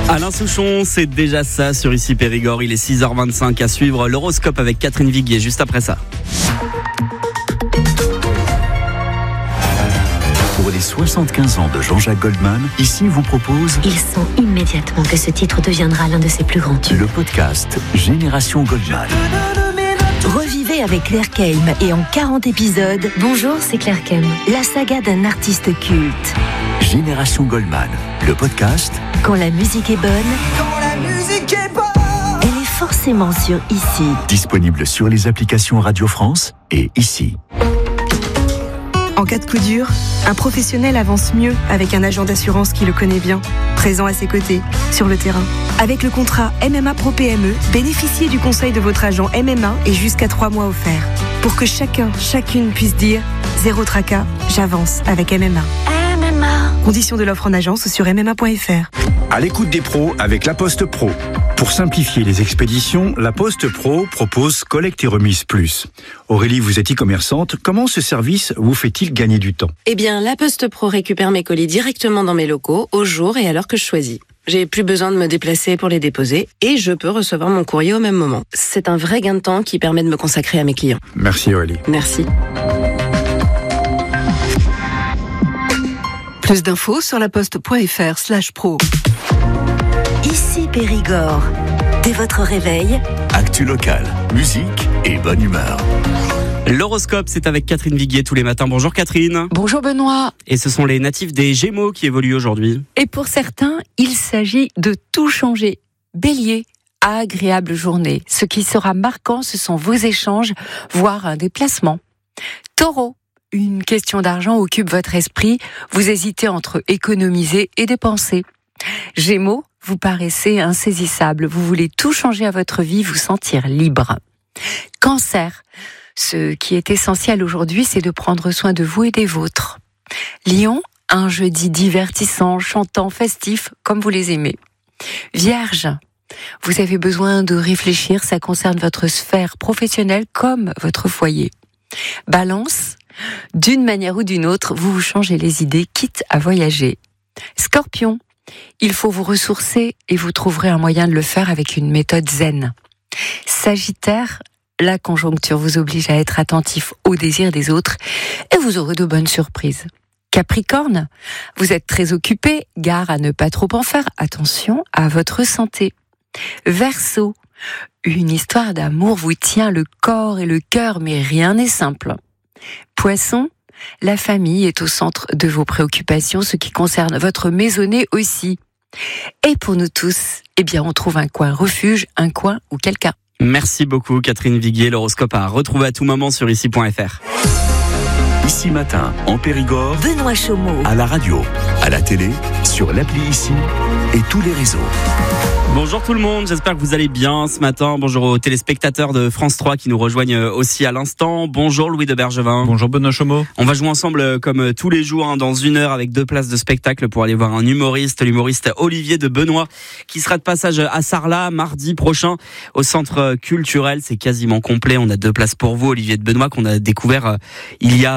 Alain Souchon, c'est déjà ça sur Ici Périgord. Il est 6h25 à suivre l'horoscope avec Catherine Viguier juste après ça. Pour les 75 ans de Jean-Jacques Goldman, ici vous propose... Il sent immédiatement que ce titre deviendra l'un de ses plus grands tubes. Le podcast Génération Goldman. Revivez avec Claire Keim et en 40 épisodes. Bonjour, c'est Claire Keim. La saga d'un artiste culte. Génération Goldman, le podcast... Quand la musique est bonne, elle est forcément sur Ici. Disponible sur les applications Radio France et Ici. En cas de coup dur, un professionnel avance mieux avec un agent d'assurance qui le connaît bien, présent à ses côtés, sur le terrain. Avec le contrat MMA Pro PME, bénéficiez du conseil de votre agent MMA et jusqu'à 3 mois offerts. Pour que chacune puisse dire « Zéro tracas, j'avance avec MMA ». Conditions de l'offre en agence sur mma.fr. À l'écoute des pros avec La Poste Pro. Pour simplifier les expéditions, La Poste Pro propose Collecte et Remise Plus. Aurélie, vous êtes e-commerçante. Comment ce service vous fait-il gagner du temps ? Eh bien, La Poste Pro récupère mes colis directement dans mes locaux, au jour et à l'heure que je choisis. J'ai plus besoin de me déplacer pour les déposer et je peux recevoir mon courrier au même moment. C'est un vrai gain de temps qui permet de me consacrer à mes clients. Merci Aurélie. Merci. Plus d'infos sur laposte.fr/pro. Ici Périgord. Dès votre réveil, Actu locale, musique et bonne humeur. L'horoscope, c'est avec Catherine Viguier tous les matins. Bonjour Catherine. Bonjour Benoît. Et ce sont les natifs des Gémeaux qui évoluent aujourd'hui. Et pour certains, il s'agit de tout changer. Bélier, agréable journée. Ce qui sera marquant, ce sont vos échanges, voire un déplacement. Taureau, une question d'argent occupe votre esprit. Vous hésitez entre économiser et dépenser. Gémeaux, vous paraissez insaisissable. Vous voulez tout changer à votre vie, vous sentir libre. Cancer, ce qui est essentiel aujourd'hui, c'est de prendre soin de vous et des vôtres. Lion, un jeudi divertissant, chantant, festif, comme vous les aimez. Vierge, vous avez besoin de réfléchir, ça concerne votre sphère professionnelle comme votre foyer. Balance, d'une manière ou d'une autre, vous vous changez les idées, quitte à voyager. Scorpion, il faut vous ressourcer et vous trouverez un moyen de le faire avec une méthode zen. Sagittaire, la conjoncture vous oblige à être attentif aux désirs des autres et vous aurez de bonnes surprises. Capricorne, vous êtes très occupé, gare à ne pas trop en faire, attention à votre santé. Verseau, une histoire d'amour vous tient le corps et le cœur, mais rien n'est simple. Poisson, la famille est au centre de vos préoccupations, ce qui concerne votre maisonnée aussi. Et pour nous tous, eh bien, on trouve un coin refuge, un coin ou quelqu'un. Merci beaucoup Catherine Viguier. L'horoscope à retrouver à tout moment sur ici.fr. Ici matin, en Périgord, Benoît Chaumeau. à la radio, à la télé, sur l'appli Ici et tous les réseaux. Bonjour tout le monde, j'espère que vous allez bien ce matin. Bonjour aux téléspectateurs de France 3 qui nous rejoignent aussi à l'instant. Bonjour Louis de Bergevin. Bonjour Benoît Chaumeau. On va jouer ensemble comme tous les jours dans 1 heure avec 2 places de spectacle pour aller voir un humoriste, l'humoriste Olivier de Benoît qui sera de passage à Sarlat mardi prochain au centre culturel. C'est quasiment complet, on a 2 places pour vous Olivier de Benoît qu'on a découvert il y a